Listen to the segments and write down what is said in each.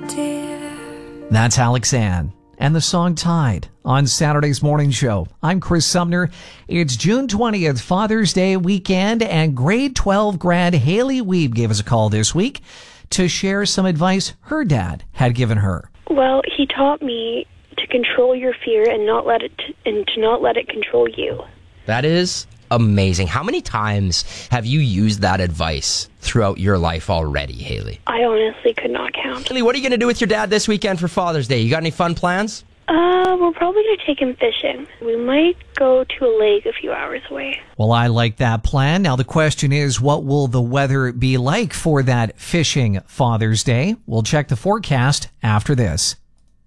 dear. That's Alex Ann and the song Tide on Saturday's morning show. I'm Chris Sumner. It's June 20th, Father's Day weekend, and grade 12 grad Haley Weeb gave us a call this week to share some advice her dad had given her. Well, he taught me to control your fear and to not let it control you. That is amazing. How many times have you used that advice throughout your life already, Haley? I honestly could not count. Haley, what are you going to do with your dad this weekend for Father's Day? You got any fun plans? We're probably going to take him fishing. We might go to a lake a few hours away. Well, I like that plan. Now, the question is, what will the weather be like for that fishing Father's Day? We'll check the forecast after this.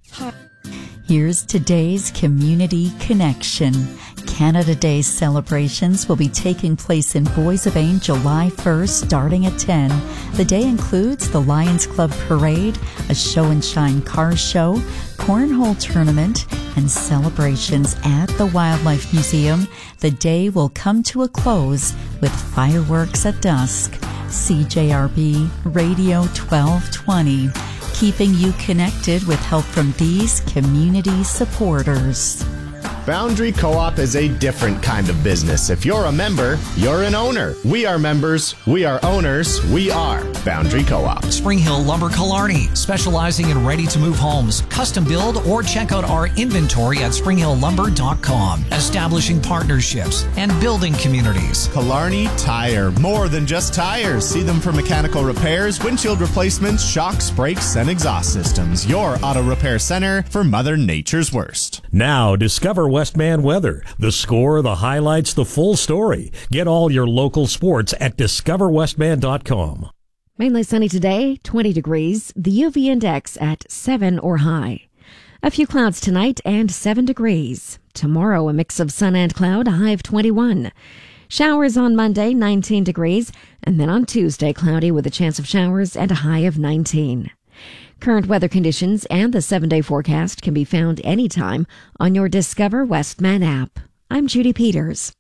Here's today's Community Connection. Canada Day celebrations will be taking place in Boys of Ain July 1st, starting at 10. The day includes the Lions Club Parade, a show and shine car show, cornhole tournament, and celebrations at the Wildlife Museum. The day will come to a close with fireworks at dusk. CJRB Radio 1220. Keeping you connected with help from these community supporters. Boundary Co-op is a different kind of business. If you're a member, you're an owner. We are members. We are owners. We are Boundary Co-op. Spring Hill Lumber Killarney, specializing in ready-to-move homes, custom build, or check out our inventory at springhilllumber.com. Establishing partnerships and building communities. Killarney Tire. More than just tires. See them for mechanical repairs, windshield replacements, shocks, brakes, and exhaust systems. Your auto repair center for Mother Nature's worst. Now, discover Westman weather. The score, the highlights, the full story. Get all your local sports at discoverwestman.com. Mainly sunny today, 20 degrees. The UV index at 7 or high. A few clouds tonight and 7 degrees. Tomorrow, a mix of sun and cloud, a high of 21. Showers on Monday, 19 degrees. And then on Tuesday, cloudy with a chance of showers and a high of 19. Current weather conditions and the 7-day forecast can be found anytime on your Discover Westman app. I'm Judy Peters.